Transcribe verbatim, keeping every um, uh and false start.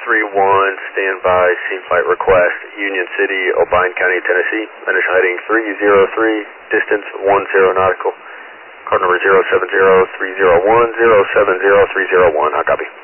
three one, standby, scene flight request, Union City, O'Brien County, Tennessee. Initial heading three zero three, distance one zero nautical. Card number zero seven zero three zero one zero seven zero three zero one. I copy.